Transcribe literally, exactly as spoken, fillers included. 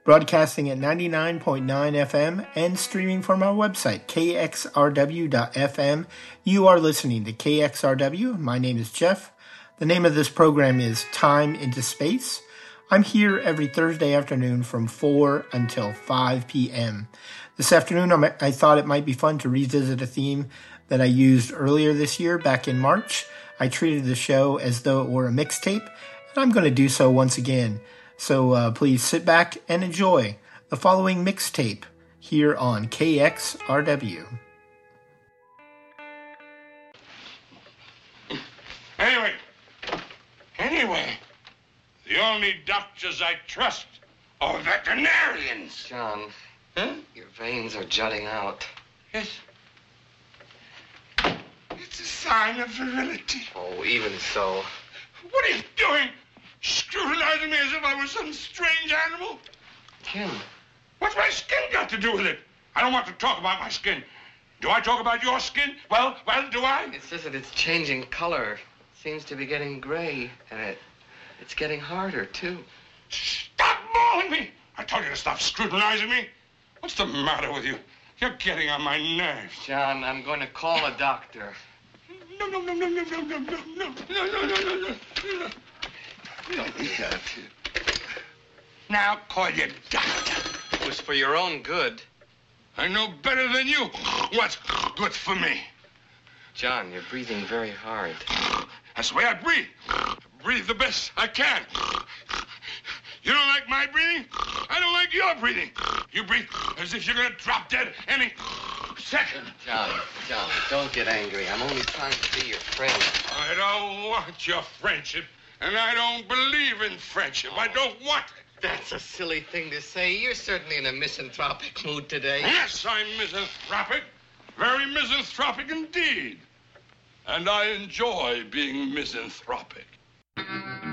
broadcasting at ninety-nine point nine F M and streaming from our website, K X R W dot F M. You are listening to K X R W. My name is Jeff. The name of this program is Time into Space. I'm here every Thursday afternoon from four until five p.m. This afternoon, I thought it might be fun to revisit a theme that I used earlier this year, back in March. I treated the show as though it were a mixtape, and I'm going to do so once again. So uh, please sit back and enjoy the following mixtape here on K X R W. Anyway, anyway, the only doctors I trust are veterinarians. John, huh? Your veins are jutting out. Yes. It's a sign of virility. Oh, even so. What are you doing? Scrutinizing me as if I was some strange animal? Kim. What's my skin got to do with it? I don't want to talk about my skin. Do I talk about your skin? Well, well, do I? It's just that it's changing color. It seems to be getting gray, and it, it's getting harder, too. Stop mauling me! I told you to stop scrutinizing me. What's the matter with you? You're getting on my nerves. John, I'm going to call a doctor. No, no, no, no, no, no, no, no, no, no, no, no, no, no, no. Don't be happy. Now call your doctor. It was for your own good. I know better than you what's good for me. John, you're breathing very hard. That's the way I breathe. I breathe the best I can. You don't like my breathing? I don't like your breathing. You breathe as if you're going to drop dead any second. John, John, don't get angry. I'm only trying to be your friend. I don't want your friendship, and I don't believe in friendship. Oh, I don't want it. That's a silly thing to say. You're certainly in a misanthropic mood today. Yes, I'm misanthropic. Very misanthropic indeed. And I enjoy being misanthropic.